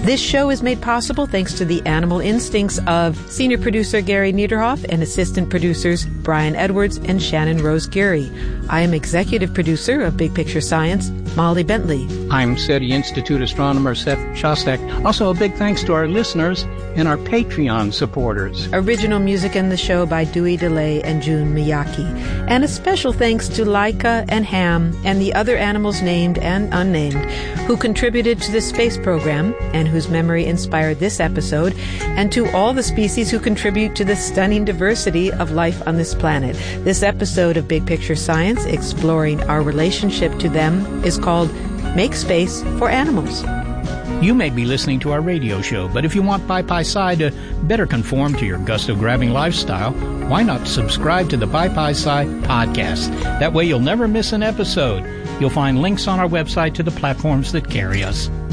This show is made possible thanks to the animal instincts of senior producer Gary Niederhoff and assistant producers Brian Edwards and Shannon Rose Geary. I am executive producer of Big Picture Science, Molly Bentley. I'm SETI Institute astronomer Seth Shostak. Also, a big thanks to our listeners and our Patreon supporters. Original music in the show by Dewey DeLay and June Miyake. And a special thanks to Laika and Ham and the other animals named and unnamed who contributed to the space program and whose memory inspired this episode, and to all the species who contribute to the stunning diversity of life on this planet. This episode of Big Picture Science, exploring our relationship to them, is called Make Space for Animals. You may be listening to our radio show, but if you want Pi to better conform to your gusto-grabbing lifestyle, why not subscribe to the Pi podcast? That way you'll never miss an episode. You'll find links on our website to the platforms that carry us.